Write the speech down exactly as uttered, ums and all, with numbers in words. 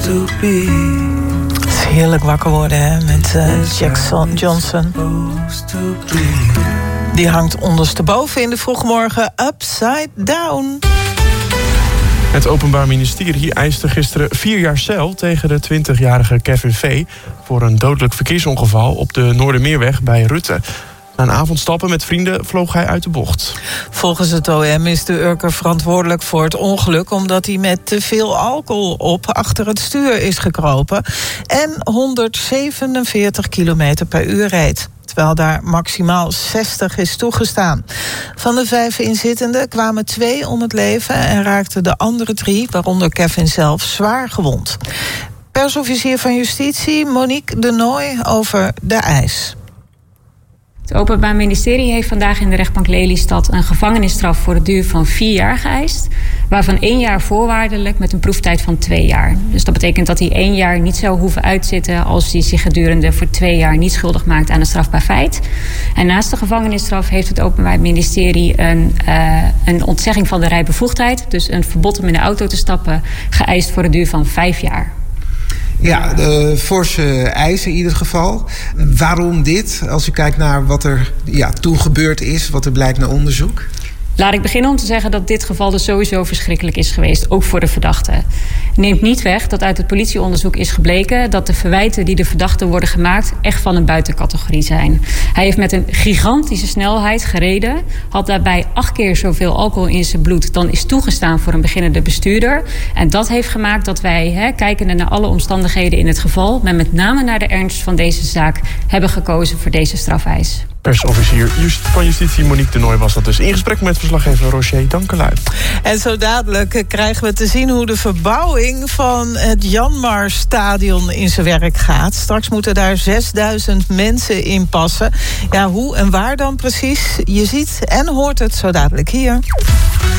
to be. Het is heerlijk wakker worden, hè, met uh, Jack Johnson. Die hangt ondersteboven in de vroegmorgen upside down. Het Openbaar Ministerie eiste gisteren vier jaar cel tegen de twintigjarige Kevin V. voor een dodelijk verkeersongeval op de Noordermeerweg bij Rutte. Na een avondstappen met vrienden vloog hij uit de bocht. Volgens het O M is de Urker verantwoordelijk voor het ongeluk omdat hij met te veel alcohol op achter het stuur is gekropen en honderdzevenenveertig kilometer per uur reed, terwijl daar maximaal zestig is toegestaan. Van de vijf inzittenden kwamen twee om het leven en raakten de andere drie, waaronder Kevin zelf, zwaar gewond. Persofficier van Justitie Monique de Nooy over de eis. Het Openbaar Ministerie heeft vandaag in de rechtbank Lelystad een gevangenisstraf voor de duur van vier jaar geëist, waarvan één jaar voorwaardelijk met een proeftijd van twee jaar. Dus dat betekent dat hij één jaar niet zou hoeven uitzitten als hij zich gedurende voor twee jaar niet schuldig maakt aan een strafbaar feit. En naast de gevangenisstraf heeft het Openbaar Ministerie een, uh, een ontzegging van de rijbevoegdheid, dus een verbod om in de auto te stappen, geëist voor de duur van vijf jaar. Ja, de forse eisen in ieder geval. Waarom dit? Als u kijkt naar wat er ja, toen gebeurd is, wat er blijkt na onderzoek. Laat ik beginnen om te zeggen dat dit geval dus sowieso verschrikkelijk is geweest, ook voor de verdachte. Neemt niet weg dat uit het politieonderzoek is gebleken dat de verwijten die de verdachte worden gemaakt echt van een buitencategorie zijn. Hij heeft met een gigantische snelheid gereden, had daarbij acht keer zoveel alcohol in zijn bloed dan is toegestaan voor een beginnende bestuurder. En dat heeft gemaakt dat wij, hè, kijkende naar alle omstandigheden in het geval, maar met name naar de ernst van deze zaak, hebben gekozen voor deze strafeis. Persofficier van Justitie Monique de Nooy was dat dus in gesprek met verslaggever Roger Dankelui. En zo dadelijk krijgen we te zien hoe de verbouwing van het Janmar-stadion in zijn werk gaat. Straks moeten daar zesduizend mensen in passen. Ja, hoe en waar dan precies? Je ziet en hoort het zo dadelijk hier.